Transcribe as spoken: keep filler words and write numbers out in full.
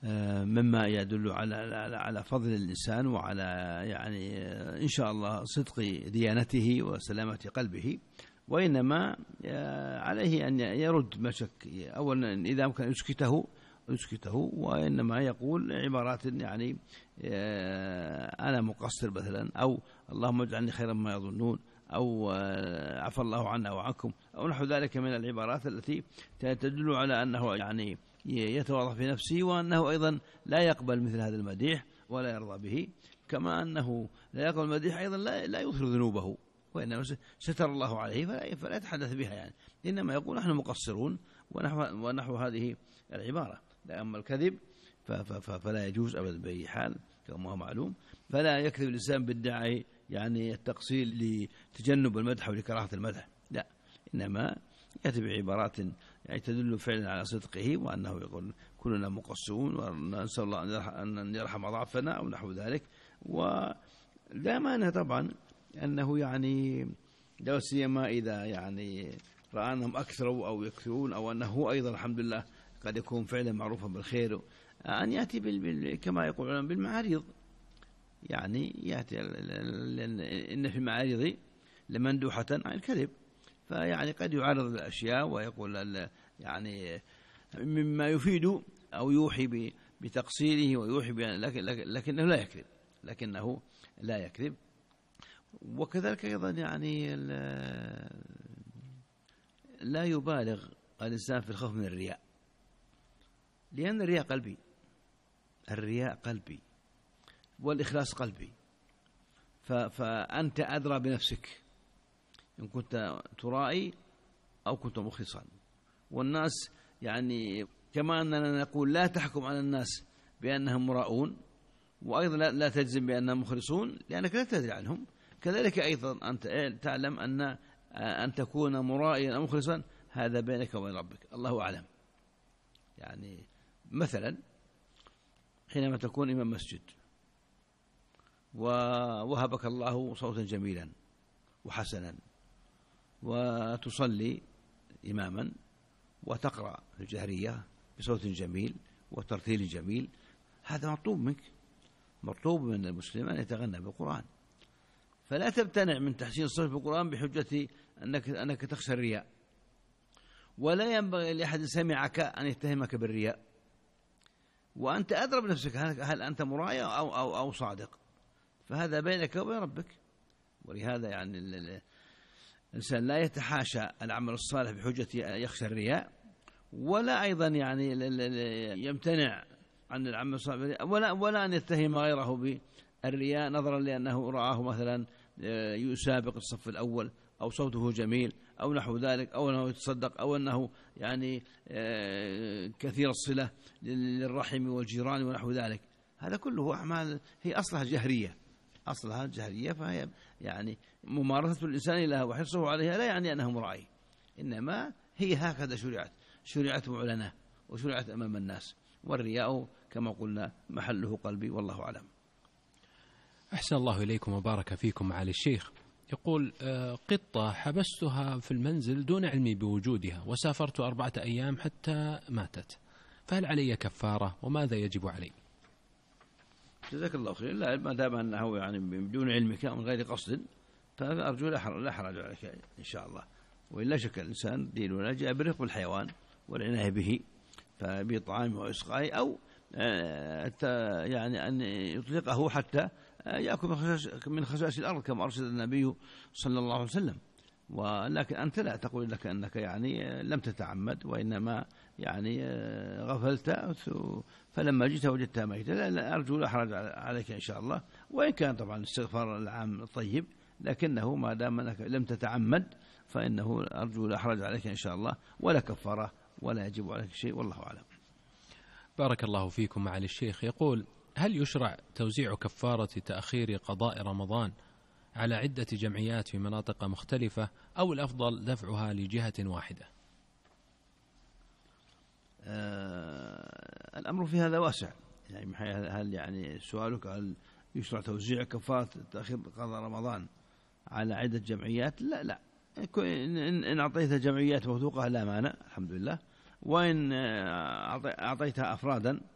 مما يدل على على فضل الإنسان وعلى يعني إن شاء الله صدق ديانته وسلامة قلبه، وإنما عليه أن يرد ما شك. أولا إذا أمكن يسكته يسكته وإنما يقول عبارات يعني أنا مقصر مثلا، أو اللهم اجعلني خيرا ما يظنون، أو عفى الله عنا وعنكم، أو نحو ذلك من العبارات التي تدل على أنه يعني يتواضع في نفسه، وأنه أيضا لا يقبل مثل هذا المديح ولا يرضى به، كما أنه لا يقبل المديح أيضا لا, لا يظهر ذنوبه، وإنما ستر الله عليه فلا, فلا يتحدث بها يعني، إنما يقول نحن مقصرون ونحو, ونحو هذه العبارة. أما الكذب فلا يجوز أبدا بأي حال كما هو معلوم. فلا يكذب الإنسان بالداعي يعني التقصير لتجنب المدح ولكراهة المدح، لا، إنما يأتي بعبارات يعني تدل فعلا على صدقه، وأنه يقول كلنا مقصرون ونسأل الله أن يرحم ضعفنا أو نحو ذلك. ولا مانع طبعا أنه يعني لو سيما إذا يعني رأى أنهم أكثروا أو يكثرون، أو أنه أيضا الحمد لله قد يكون فعلا معروفا بالخير، أن يأتي بال... كما يقولون بالمعارض، يعني يأتي إن في المعارض لمندوحة عن الكذب، فيعني قد يعارض الأشياء ويقول يعني مما يفيد أو يوحي بتقصيره ويوحي لكن لكنه لا يكذب لكنه لا يكذب. وكذلك أيضا يعني لا يبالغ الإنسان في الخوف من الرياء، لأن الرياء قلبي، الرياء قلبي والإخلاص قلبي، فأنت أدرى بنفسك إن كنت ترائي أو كنت مخلصا. والناس يعني كما أننا نقول لا تحكم على الناس بأنهم مراؤون، وأيضا لا تجزم بأنهم مخلصون لأنك لا تدري عنهم، كذلك أيضا أنت تعلم أن أن تكون مرائيا أو مخلصا هذا بينك وبين ربك، الله أعلم. يعني مثلا حينما تكون إمام مسجد ووهبك الله صوتا جميلا وحسنا وتصلي إماما وتقرأ الجهرية بصوت جميل وترتيل جميل، هذا مطلوب منك، مطلوب من المسلم أن يتغنى بالقرآن، فلا تمتنع من تحسين الصوت بالقرآن بحجة أنك, أنك تخشى الرياء، ولا ينبغي لأحد سمعك أن يتهمك بالرياء، وأنت أدرى بنفسك هل أنت مراعي أو, أو, أو صادق، فهذا بينك وبين ربك. ولهذا يعني الإنسان لا يتحاشى العمل الصالح بحجة يخشى الرياء، ولا أيضا يعني يمتنع عن العمل الصالح ولا, ولا أن يتهم غيره بالرياء نظرا لأنه رآه مثلا يسابق الصف الأول أو صوته جميل أو نحو ذلك، أو أنه يتصدق، أو أنه يعني كثير الصلة للرحم والجيران ونحو ذلك. هذا كله أعمال هي أصلها جهرية، أصلها جهرية، فهي يعني ممارسة الإنسان لها وحرصه عليها لا يعني أنه مرائي، إنما هي هكذا شرعت، شرعت معلنة وشرعت أمام الناس، والرياء كما قلنا محله قلبي، والله أعلم. أحسن الله إليكم وبارك فيكم معالي الشيخ. يقول قطة حبستها في المنزل دون علمي بوجودها وسافرت أربعة أيام حتى ماتت، فهل علي كفارة وماذا يجب علي؟ جزاك الله خير. لا، ما دام أنه يعني بدون علمك من غير قصد فأرجو لا حرج عليك إن شاء الله. وإلا شك الإنسان ديننا جاء برفق الحيوان والعناية به، فبطعامه وإسقائه، أو يعني أن يطلقه حتى يأكل من خشاش الأرض كما أرشد النبي صلى الله عليه وسلم. ولكن أنت لا تقول لك أنك يعني لم تتعمد، وإنما يعني غفلت فلما جئت وجدتها ميتة. لا، أرجو لا حرج عليك إن شاء الله، وإن كان طبعا الاستغفار العام طيب، لكنه ما دام أنك لم تتعمد فإنه أرجو لا حرج عليك إن شاء الله، ولا كفارة ولا يجب عليك شيء، والله أعلم. بارك الله فيكم معالي الشيخ. يقول هل يشرع توزيع كفارة تأخير قضاء رمضان على عدة جمعيات في مناطق مختلفة، أو الأفضل دفعها لجهة واحدة؟ آه الأمر في هذا واسع، يعني هل يعني سؤالك هل يشرع توزيع كفارة تأخير قضاء رمضان على عدة جمعيات؟ لا لا، إن أعطيت جمعيات موثوقة لا مانع الحمد لله، وإن أعطيتها أفرادا